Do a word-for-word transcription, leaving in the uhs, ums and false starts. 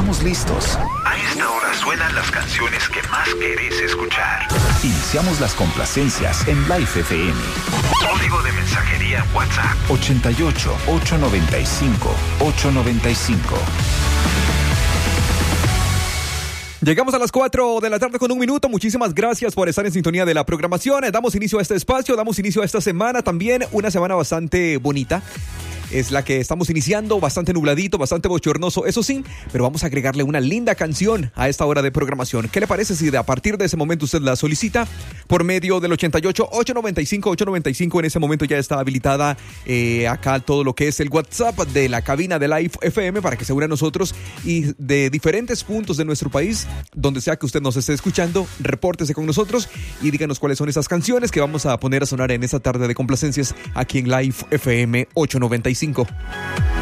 estamos listos. A esta hora suenan las canciones que más querés escuchar. Iniciamos las complacencias en Life F M. Código de mensajería WhatsApp ochenta y ocho, ochocientos noventa y cinco, ochocientos noventa y cinco. Llegamos a las cuatro de la tarde con un minuto. Muchísimas gracias por estar en sintonía de la programación. Damos inicio a este espacio, damos inicio a esta semana también. Una semana bastante bonita. Es la que estamos iniciando, bastante nubladito, bastante bochornoso, eso sí, pero vamos a agregarle una linda canción a esta hora de programación. ¿Qué le parece si de a partir de ese momento usted la solicita por medio del ochenta y ocho, ochocientos noventa y cinco, ochocientos noventa y cinco? En ese momento ya está habilitada eh, acá todo lo que es el WhatsApp de la cabina de Life F M para que se una a nosotros y de diferentes puntos de nuestro país, donde sea que usted nos esté escuchando, repórtese con nosotros y díganos cuáles son esas canciones que vamos a poner a sonar en esta tarde de complacencias aquí en Life F M ochocientos noventa y cinco.